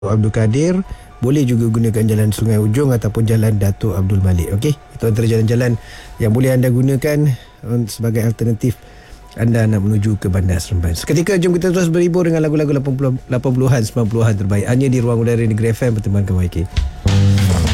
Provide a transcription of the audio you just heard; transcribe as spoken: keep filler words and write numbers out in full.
Abdul Kadir. Boleh juga gunakan jalan Sungai Ujong ataupun jalan Dato' Abdul Malik. Okey, itu antara jalan-jalan yang boleh anda gunakan sebagai alternatif anda nak menuju ke Bandar Seremban. Seketika jom kita terus berhibur dengan lagu-lagu lapan puluhan, sembilan puluhan terbaik hanya di Ruang Udara Negeri F M bertemankan Y K.